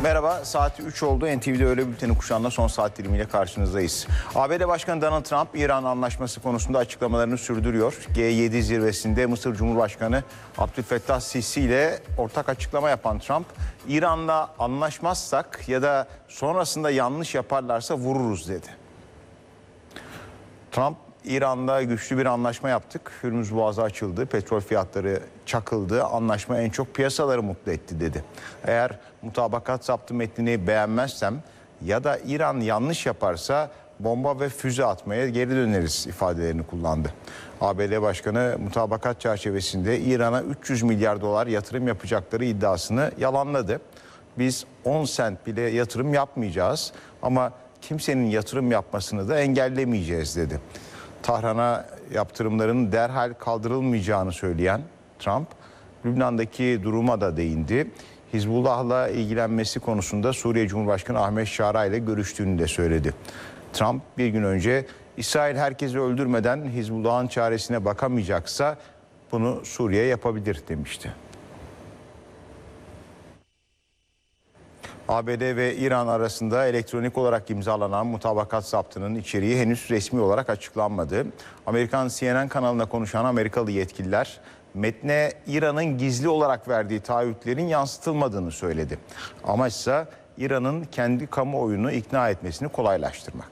Merhaba, saat 3 oldu. NTV'de öğle bülteni kuşağında son saat dilimiyle karşınızdayız. ABD Başkanı Donald Trump, İran anlaşması konusunda açıklamalarını sürdürüyor. G7 zirvesinde Mısır Cumhurbaşkanı Abdülfettah Sisi ile ortak açıklama yapan Trump, İran'la anlaşmazsak ya da sonrasında yanlış yaparlarsa vururuz dedi. Trump, İran'la güçlü bir anlaşma yaptık. Hürmüz Boğazı açıldı, petrol fiyatları çakıldı. Anlaşma en çok piyasaları mutlu etti dedi. Eğer mutabakat zaptı metnini beğenmezsem ya da İran yanlış yaparsa bomba ve füze atmaya geri döneriz ifadelerini kullandı. ABD Başkanı mutabakat çerçevesinde İran'a 300 milyar dolar yatırım yapacakları iddiasını yalanladı. Biz 10 sent bile yatırım yapmayacağız ama kimsenin yatırım yapmasını da engellemeyeceğiz dedi. Tahran'a yaptırımların derhal kaldırılmayacağını söyleyen Trump, Lübnan'daki duruma da değindi. Hizbullah'la ilgilenmesi konusunda Suriye Cumhurbaşkanı Ahmet Şara ile görüştüğünü de söyledi. Trump bir gün önce İsrail herkesi öldürmeden Hizbullah'ın çaresine bakamayacaksa bunu Suriye yapabilir demişti. ABD ve İran arasında elektronik olarak imzalanan mutabakat zaptının içeriği henüz resmi olarak açıklanmadı. Amerikan CNN kanalına konuşan Amerikalı yetkililer metne İran'ın gizli olarak verdiği taahhütlerin yansıtılmadığını söyledi. Amaç ise İran'ın kendi kamuoyunu ikna etmesini kolaylaştırmak.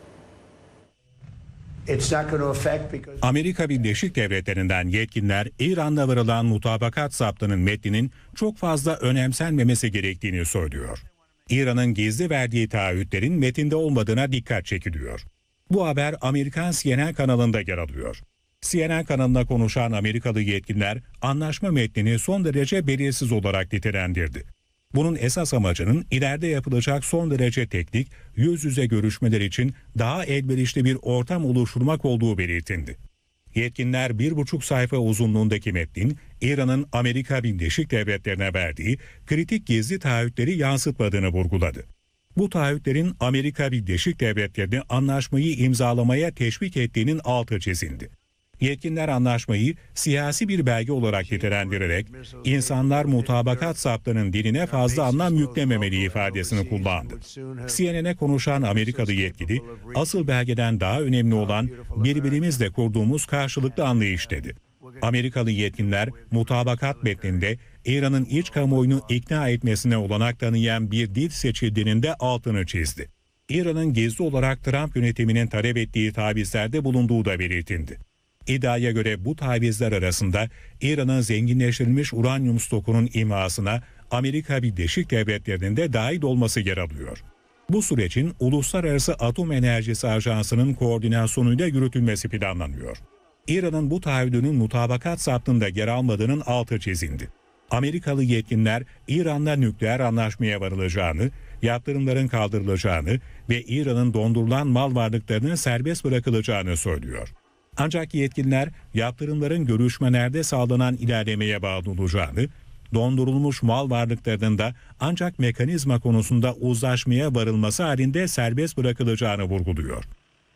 Amerika Birleşik Devletleri'nden yetkililer İran'la varılan mutabakat zaptının metninin çok fazla önemsenmemesi gerektiğini söylüyor. İran'ın gizli verdiği taahhütlerin metinde olmadığına dikkat çekiliyor. Bu haber Amerikan CNN kanalında yer alıyor. CNN kanalına konuşan Amerikalı yetkililer anlaşma metnini son derece belirsiz olarak nitelendirdi. Bunun esas amacının ileride yapılacak son derece teknik, yüz yüze görüşmeler için daha elverişli bir ortam oluşturmak olduğu belirtildi. Yetkililer 1,5 sayfa uzunluğundaki metnin İran'ın Amerika Birleşik Devletleri'ne verdiği kritik gizli taahhütleri yansıtmadığını vurguladı. Bu taahhütlerin Amerika Birleşik Devletleri'ni anlaşmayı imzalamaya teşvik ettiğinin altı çizildi. Yetkililer anlaşmayı siyasi bir belge olarak nitelendirerek insanlar mutabakat zaptının diline fazla anlam yüklememeli ifadesini kullandı. CNN'e konuşan Amerikalı yetkili, asıl belgeden daha önemli olan birbirimizle kurduğumuz karşılıklı anlayış dedi. Amerikalı yetkililer mutabakat metninde İran'ın iç kamuoyunu ikna etmesine olanak tanıyan bir dil seçildiğinin de altını çizdi. İran'ın gizli olarak Trump yönetiminin talep ettiği tavizlerde bulunduğu da belirtildi. İddiaya göre bu tavizler arasında İran'ın zenginleştirilmiş uranyum stokunun imhasına Amerika Birleşik Devletleri'nin de dahil olması yer alıyor. Bu sürecin Uluslararası Atom Enerjisi Ajansı'nın koordinasyonuyla yürütülmesi planlanıyor. İran'ın bu taahhüdünün mutabakat zaptında yer almadığının altı çizildi. Amerikalı yetkililer İran'la nükleer anlaşmaya varılacağını, yaptırımların kaldırılacağını ve İran'ın dondurulan mal varlıklarının serbest bırakılacağını söylüyor. Ancak yetkililer yaptırımların görüşmelerde sağlanan ilerlemeye bağlı olacağını, dondurulmuş mal varlıklarının da ancak mekanizma konusunda uzlaşmaya varılması halinde serbest bırakılacağını vurguluyor.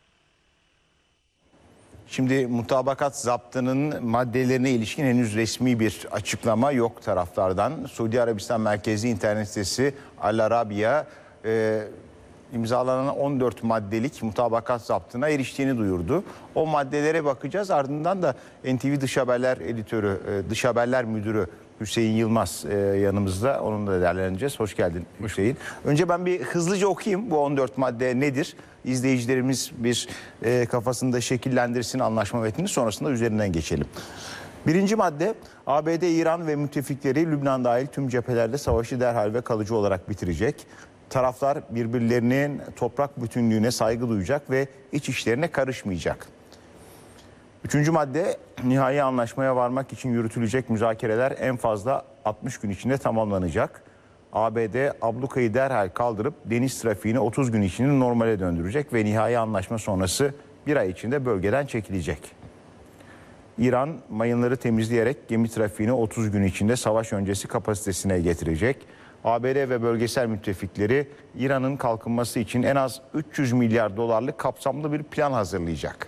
Şimdi mutabakat zaptının maddelerine ilişkin henüz resmi bir açıklama yok taraflardan. Suudi Arabistan merkezli internet sitesi Al Arabiya imzalanan 14 maddelik mutabakat zaptına eriştiğini duyurdu. O maddelere bakacağız. Ardından da NTV Dış Haberler editörü, Dış Haberler Müdürü Hüseyin Yılmaz yanımızda. Onunla da değerlendireceğiz. Hoş geldin Hüseyin. Önce ben bir hızlıca okuyayım. Bu 14 madde nedir? İzleyicilerimiz bir kafasında şekillendirsin anlaşma metnini. Sonrasında üzerinden geçelim. Birinci madde, ABD, İran ve müttefikleri Lübnan dahil tüm cephelerde savaşı derhal ve kalıcı olarak bitirecek. Taraflar birbirlerinin toprak bütünlüğüne saygı duyacak ve iç işlerine karışmayacak. Üçüncü madde, nihai anlaşmaya varmak için yürütülecek müzakereler en fazla 60 gün içinde tamamlanacak. ABD ablukayı derhal kaldırıp deniz trafiğini 30 gün içinde normale döndürecek ve nihai anlaşma sonrası bir ay içinde bölgeden çekilecek. İran mayınları temizleyerek gemi trafiğini 30 gün içinde savaş öncesi kapasitesine getirecek. ABD ve bölgesel müttefikleri İran'ın kalkınması için en az 300 milyar dolarlık kapsamlı bir plan hazırlayacak.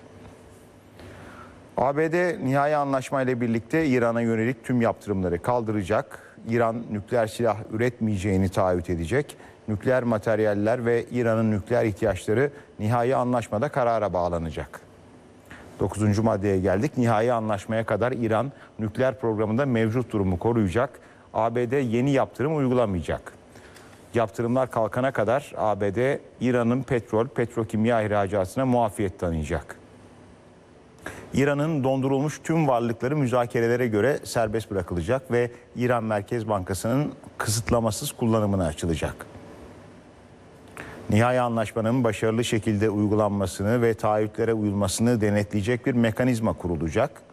ABD nihai anlaşmayla birlikte İran'a yönelik tüm yaptırımları kaldıracak. İran nükleer silah üretmeyeceğini taahhüt edecek. Nükleer materyaller ve İran'ın nükleer ihtiyaçları nihai anlaşmada karara bağlanacak. 9. maddeye geldik. Nihai anlaşmaya kadar İran nükleer programında mevcut durumu koruyacak. ABD yeni yaptırım uygulamayacak. Yaptırımlar kalkana kadar ABD İran'ın petrokimya ihracatına muafiyet tanıyacak. İran'ın dondurulmuş tüm varlıkları müzakerelere göre serbest bırakılacak ve İran Merkez Bankası'nın kısıtlamasız kullanımına açılacak. Nihai anlaşmanın başarılı şekilde uygulanmasını ve taahhütlere uyulmasını denetleyecek bir mekanizma kurulacak.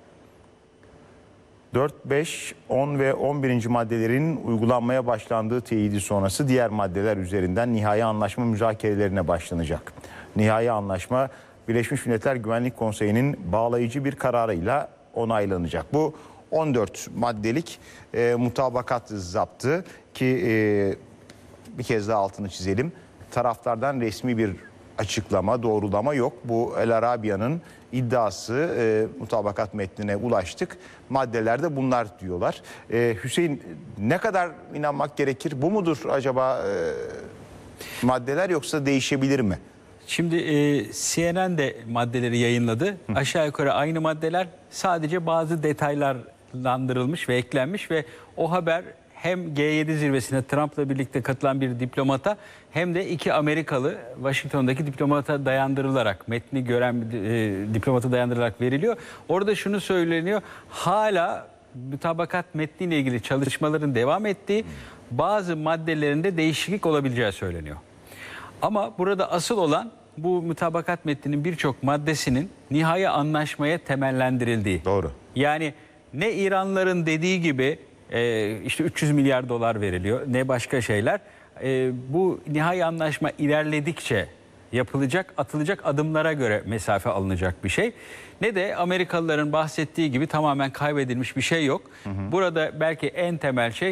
4, 5, 10 ve 11. maddelerin uygulanmaya başlandığı teyidi sonrası diğer maddeler üzerinden nihai anlaşma müzakerelerine başlanacak. Nihai anlaşma Birleşmiş Milletler Güvenlik Konseyi'nin bağlayıcı bir kararıyla onaylanacak. Bu 14 maddelik mutabakat zaptı ki bir kez daha altını çizelim. Taraflardan resmi bir açıklama, doğrulama yok. Bu El Arabiya'nın iddiası, mutabakat metnine ulaştık. Maddelerde bunlar diyorlar. Hüseyin, ne kadar inanmak gerekir? Bu mudur acaba maddeler, yoksa değişebilir mi? Şimdi CNN de maddeleri yayınladı. Aşağı yukarı aynı maddeler, sadece bazı detaylandırılmış ve eklenmiş ve o haber hem G7 zirvesine Trump'la birlikte katılan bir diplomata hem de 2 Amerikalı Washington'daki diplomata dayandırılarak, metni gören diplomata dayandırılarak veriliyor. Orada şunu söyleniyor: hala mutabakat metniyle ilgili çalışmaların devam ettiği, bazı maddelerinde değişiklik olabileceği söyleniyor. Ama burada asıl olan bu mutabakat metninin birçok maddesinin nihai anlaşmaya temellendirildiği. Doğru. Yani ne İranlıların dediği gibi işte 300 milyar dolar veriliyor, ne başka şeyler. Bu nihai anlaşma ilerledikçe yapılacak, atılacak adımlara göre mesafe alınacak bir şey. Ne de Amerikalıların bahsettiği gibi tamamen kaybedilmiş bir şey yok. Burada belki en temel şey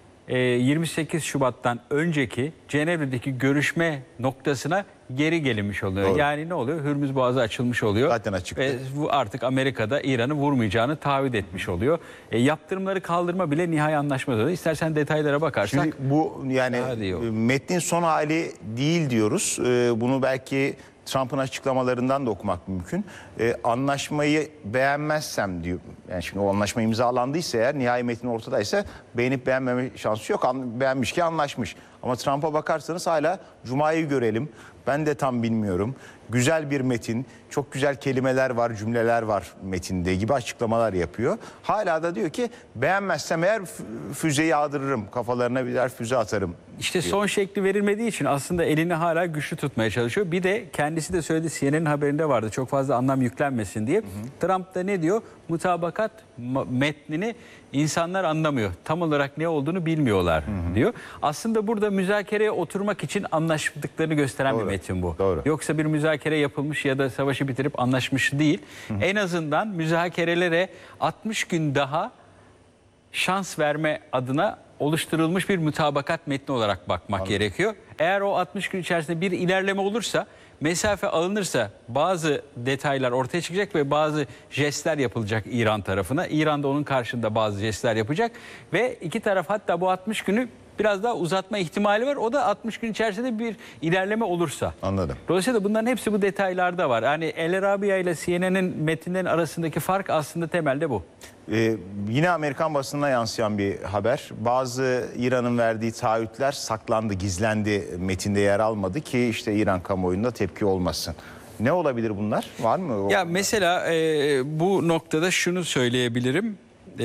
28 Şubat'tan önceki Cenevre'deki görüşme noktasına geri gelinmiş oluyor. Doğru. Yani ne oluyor? Hürmüz Boğazı açılmış oluyor. Zaten açıktı. Ve bu artık Amerika'da İran'ı vurmayacağını taahhüt etmiş oluyor. Yaptırımları kaldırma bile nihai anlaşmada. İstersen detaylara bakarsak. Şimdi bu yani metnin son hali değil diyoruz. Bunu belki Trump'ın açıklamalarından da okumak mümkün. Anlaşmayı beğenmezsem diyor. Yani şimdi o anlaşma imzalandıysa, eğer nihai metin ortadaysa, beğenip beğenmeme şansı yok. Beğenmiş ki anlaşmış. Ama Trump'a bakarsanız hala Cuma'yı görelim. Ben de tam bilmiyorum. Güzel bir metin, çok güzel kelimeler var, cümleler var metinde gibi açıklamalar yapıyor. Hala da diyor ki beğenmezsem eğer füzeyi yağdırırım, kafalarına birer füze atarım. İşte diyor. son şekli verilmediği için aslında elini hala güçlü tutmaya çalışıyor. Bir de kendisi de söyledi, CNN'in haberinde vardı, çok fazla anlam yüklenmesin diye. Trump da ne diyor? Mutabakat metnini insanlar anlamıyor. Tam olarak ne olduğunu bilmiyorlar diyor. Aslında burada müzakereye oturmak için anlaştıklarını gösteren bir metin bu. Doğru. Yoksa bir müzakere yapılmış ya da savaşı bitirip anlaşmış değil. En azından müzakerelere 60 gün daha şans verme adına oluşturulmuş bir mutabakat metni olarak bakmak gerekiyor. Eğer o 60 gün içerisinde bir ilerleme olursa, mesafe alınırsa bazı detaylar ortaya çıkacak ve bazı jestler yapılacak İran tarafına. İran da onun karşında bazı jestler yapacak ve iki taraf hatta bu 60 günü biraz daha uzatma ihtimali var. O da 60 gün içerisinde bir ilerleme olursa. Anladım. Dolayısıyla bunların hepsi bu detaylarda var. Yani El Arabiya ile CNN'in metinlerin arasındaki fark aslında temelde bu. Yine Amerikan basınına yansıyan bir haber. Bazı İran'ın verdiği taahhütler saklandı, gizlendi, metinde yer almadı ki işte İran kamuoyunda tepki olmasın. Ne olabilir bunlar? Var mı? Ya mesela bu noktada şunu söyleyebilirim.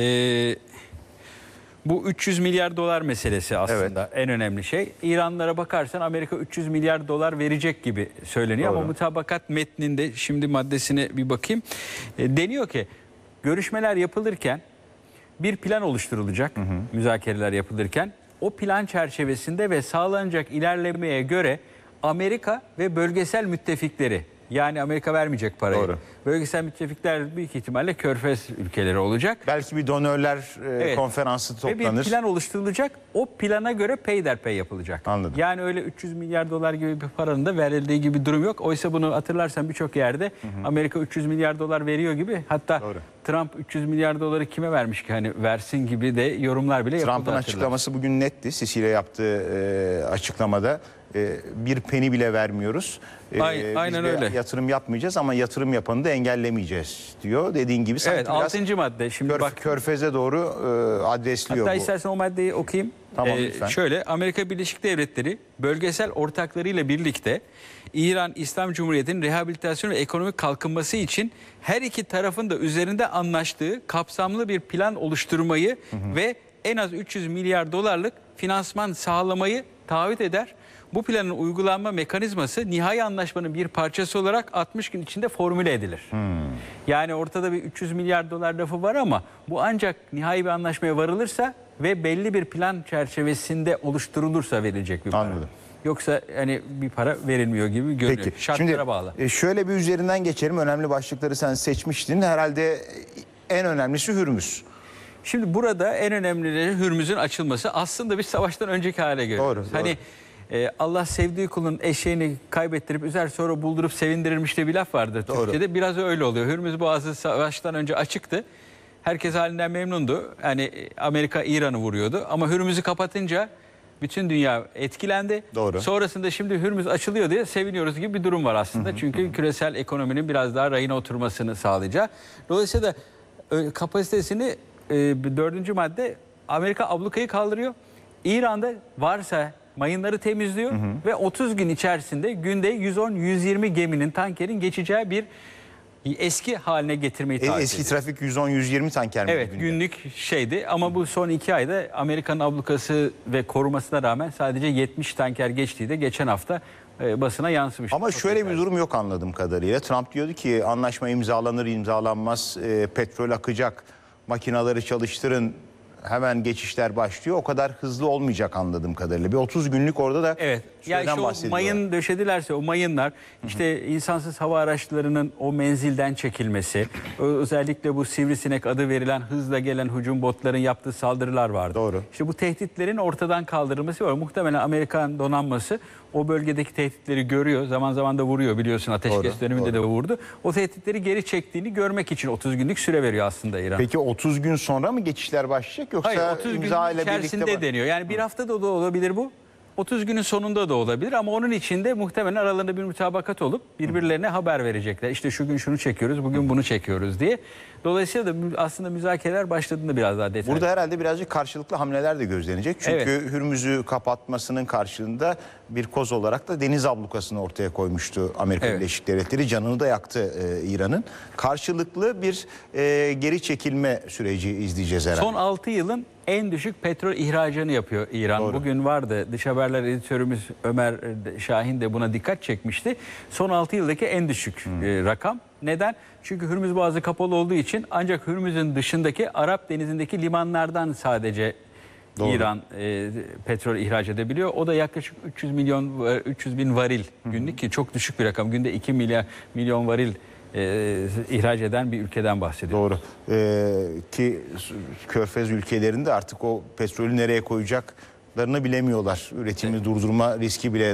Bu 300 milyar dolar meselesi aslında en önemli şey. İranlara bakarsan Amerika 300 milyar dolar verecek gibi söyleniyor. Doğru. Ama mutabakat metninde, şimdi maddesine bir bakayım, deniyor ki görüşmeler yapılırken bir plan oluşturulacak, müzakereler yapılırken. O plan çerçevesinde ve sağlanacak ilerlemeye göre Amerika ve bölgesel müttefikleri, yani Amerika vermeyecek parayı. Doğru. Bölgesel müttefikler büyük ihtimalle Körfez ülkeleri olacak. Belki bir donörler konferansı toplanır. Ve bir plan oluşturulacak. O plana göre peyderpey yapılacak. Anladım. Yani öyle 300 milyar dolar gibi bir paranın da verildiği gibi durum yok. Oysa bunu hatırlarsan birçok yerde Amerika 300 milyar dolar veriyor gibi. Hatta Doğru. Trump 300 milyar doları kime vermiş ki hani versin gibi de yorumlar bile yapıldı. Trump'ın açıklaması bugün netti. Sisi'yle yaptığı açıklamada bir peni bile vermiyoruz. Aynen Biz de öyle. yatırım yapmayacağız ama yatırım yapanı da engellemeyeceğiz diyor. Dediğin gibi sanki Evet, biraz 6. madde. Şimdi bak, Körfez'e doğru adresliyor hatta bu. istersen o maddeyi okuyayım. Tamam, lütfen. Şöyle, Amerika Birleşik Devletleri bölgesel ortaklarıyla birlikte İran İslam Cumhuriyeti'nin rehabilitasyon ve ekonomik kalkınması için her iki tarafın da üzerinde anlaştığı kapsamlı bir plan oluşturmayı ve en az 300 milyar dolarlık finansman sağlamayı taahhüt eder. Bu planın uygulanma mekanizması nihai anlaşmanın bir parçası olarak 60 gün içinde formüle edilir. Yani ortada bir 300 milyar dolar lafı var ama bu ancak nihai bir anlaşmaya varılırsa ve belli bir plan çerçevesinde oluşturulursa verilecek bir para. Anladım. Yoksa hani bir para verilmiyor gibi görünüyor. Peki. Şartlara Şimdi, bağlı. şöyle bir üzerinden geçelim. Önemli başlıkları sen seçmiştin. Herhalde en önemlisi Hürmüz. Şimdi burada en önemlileri Hürmüz'ün açılması. Aslında bir savaştan önceki hale görüyoruz. Doğru. Hani Allah sevdiği kulun eşeğini kaybettirip üzer sonra buldurup sevindirirmiş diye bir laf vardı Türkçe'de. Biraz öyle oluyor. Hürmüz Boğazı savaştan önce açıktı. Herkes halinden memnundu. Hani Amerika İran'ı vuruyordu. Ama Hürmüz'ü kapatınca bütün dünya etkilendi. Doğru. Sonrasında şimdi Hürmüz açılıyor diye seviniyoruz gibi bir durum var aslında. Çünkü küresel ekonominin biraz daha rayına oturmasını sağlayacak. Dolayısıyla kapasitesini 4. madde Amerika ablukayı kaldırıyor. İran'da varsa mayınları temizliyor ve 30 gün içerisinde günde 110-120 geminin, tankerin geçeceği bir eski haline getirmeyi taahhüt Eski ediyor. trafik 110-120 tanker mi? Evet, günlük şeydi ama bu son 2 ayda Amerika'nın ablukası ve korumasına rağmen sadece 70 tanker geçtiği de geçen hafta basına yansımış. Ama şöyle bir durum yok anladığım kadarıyla. Trump diyordu ki anlaşma imzalanır imzalanmaz petrol akacak, makinaları çalıştırın, hemen geçişler başlıyor. O kadar hızlı olmayacak anladığım kadarıyla. Bir 30 günlük orada da Evet. Ya süreden işte o bahsediyorlar. mayın döşedilerse o mayınlar işte insansız hava araçlarının o menzilden çekilmesi, özellikle bu sivrisinek adı verilen hızla gelen hücum botların yaptığı saldırılar vardı. Doğru. İşte bu tehditlerin ortadan kaldırılması var. Muhtemelen Amerikan donanması o bölgedeki tehditleri görüyor. Zaman zaman da vuruyor, biliyorsun ateşkes Doğru, döneminde doğru. de vurdu. O tehditleri geri çektiğini görmek için 30 günlük süre veriyor aslında İran. Peki 30 gün sonra mı geçişler başlayacak yoksa Hayır, 30 gün imza ile içerisinde birlikte deniyor. Yani bir haftada da olabilir bu. 30 günün sonunda da olabilir ama onun içinde muhtemelen aralarında bir mutabakat olup birbirlerine haber verecekler. İşte şu gün şunu çekiyoruz, bugün bunu çekiyoruz diye. Dolayısıyla da aslında müzakereler başladığında biraz daha detaylı. Burada herhalde birazcık karşılıklı hamleler de gözlenecek. Çünkü Hürmüz'ü kapatmasının karşılığında bir koz olarak da deniz ablukasını ortaya koymuştu Amerika Evet. Birleşik Devletleri. Canını da yaktı İran'ın. Karşılıklı bir geri çekilme süreci izleyeceğiz herhalde. Son 6 yılın en düşük petrol ihracını yapıyor İran. Doğru. Bugün vardı. Dış haberler editörümüz Ömer Şahin de buna dikkat çekmişti. Son 6 yıldaki en düşük rakam. Neden? Çünkü Hürmüz Boğazı kapalı olduğu için ancak Hürmüz'ün dışındaki Arap Denizi'ndeki limanlardan sadece Doğru. İran petrol ihraç edebiliyor. O da yaklaşık 300 bin varil günlük ki çok düşük bir rakam. Günde 2 milyon varil ihraç eden bir ülkeden bahsediyoruz. Doğru. Ki Körfez ülkelerinde artık o petrolü nereye koyacaklarını bilemiyorlar. Üretimi durdurma riski bile